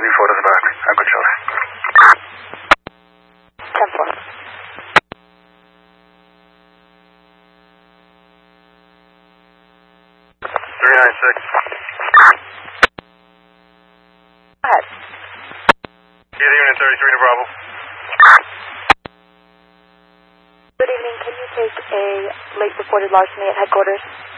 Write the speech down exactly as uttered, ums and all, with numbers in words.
seventy-four to the back. Echo Charlie. ten four. three nine six. Go ahead. Good evening, thirty-three to Bravo. Good evening. Can you take a late reported larceny at headquarters?